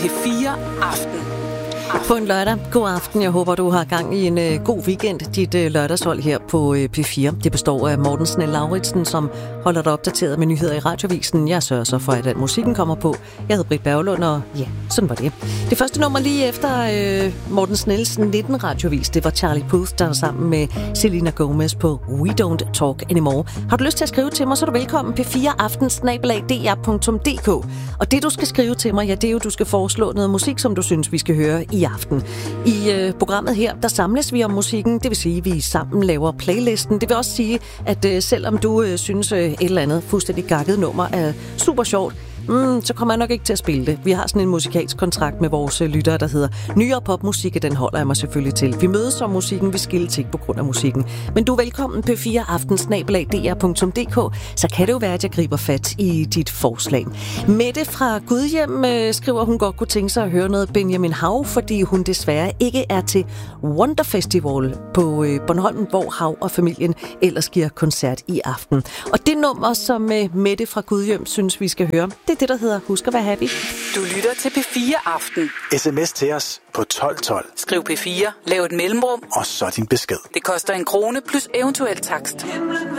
P4 Aften. På en lørdag. God aften. Jeg håber, du har gang i en god weekend. Dit lørdagshold her på P4. Det består af Morten Snell-Lauritsen, som holder dig opdateret med nyheder i Radioavisen. Jeg sørger så for, at musikken kommer på. Jeg hedder Britt Berglund, og ja, sådan var det. Det første nummer lige efter Morten Snells 19 radioavis, det var Charlie Puth, der er sammen med Selena Gomez på We Don't Talk Anymore. Har du lyst til at skrive til mig, så er du velkommen. p4aften@dr.dk. Og det, du skal skrive til mig, ja, det er jo, du skal foreslå noget musik, som du synes, vi skal høre i aften. I programmet her, der samles vi om musikken, det vil sige, at vi sammen laver playlisten. Det vil også sige, at selvom du synes et eller andet fuldstændig gakket nummer er super sjovt, så kommer jeg nok ikke til at spille det. Vi har sådan en musikalsk kontrakt med vores lyttere, der hedder nyere popmusik, og den holder jeg mig selvfølgelig til. Vi mødes om musikken, vi skilles ikke på grund af musikken. Men du er velkommen på p4aften@dr.dk, så kan det jo være, at jeg griber fat i dit forslag. Mette fra Gudhjem skriver, hun godt kunne tænke sig at høre noget Benjamin Hav, fordi hun desværre ikke er til Wonder Festival på Bornholm, hvor Hav og familien ellers giver koncert i aften. Og det nummer, som Mette fra Gudhjem synes, vi skal høre, det er det, der hedder Husk at være happy. Du lytter til P4 Aften. SMS til os på 1212. Skriv P4, lav et mellemrum, Og så din besked. det koster 1 krone plus eventuel takst.